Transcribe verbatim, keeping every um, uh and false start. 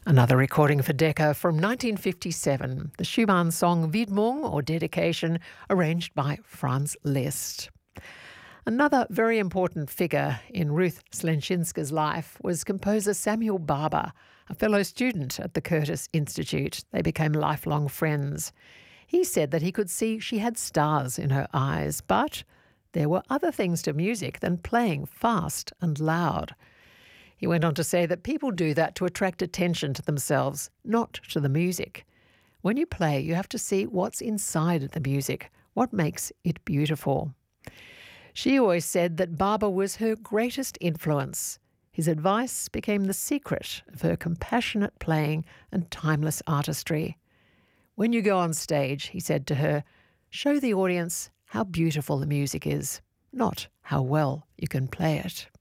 Another recording for Decca from nineteen fifty-seven, the Schumann song Widmung, or Dedication, arranged by Franz Liszt. Another very important figure in Ruth Slenczynska's life was composer Samuel Barber, a fellow student at the Curtis Institute. They became lifelong friends. He said that he could see she had stars in her eyes, but there were other things to music than playing fast and loud. He went on to say that people do that to attract attention to themselves, not to the music. When you play, you have to see what's inside the music, what makes it beautiful. She always said that Barber was her greatest influence. His advice became the secret of her compassionate playing and timeless artistry. When you go on stage, he said to her, show the audience how beautiful the music is, not how well you can play it.